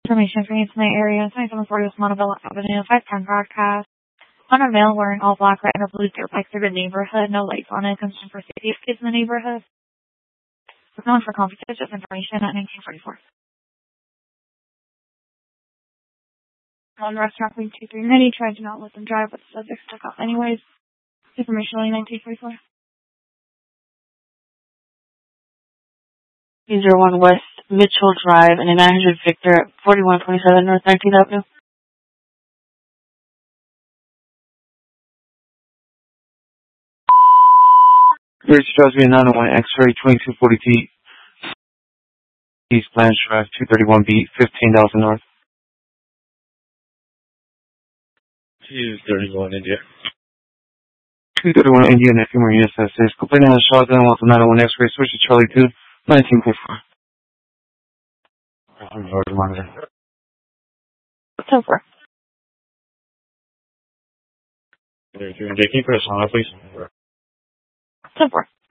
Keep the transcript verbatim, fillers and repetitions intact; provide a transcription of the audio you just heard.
Information for you in the area. twenty-seven forty West Montebello Avenue, five ten broadcast. On a male wearing all black, red, and blue dirt bike through the neighborhood. No lights on it. Concern for safety of kids in the neighborhood. We're going for confidential information at nineteen forty-four. On restaurant three two three ninety, tried to not let them drive, but the subject stuck off anyways. Information only nineteen forty-four. zero one West Mitchell Drive and a nine hundred Victor, forty-one twenty-seven North nineteenth Avenue. Bridge Strasby nine oh one X-ray twenty-two forty T East Blanche Drive two thirty-one B fifteen thousand North. two thirty-one India. two thirty-one India, Nephew Marina says this. Complaining on the shotgun while the nine oh one X-ray switch to Charlie two, nineteen forty-four. I'm Lord Monitor. So far. thirty-three India, can you press on that, please? So far.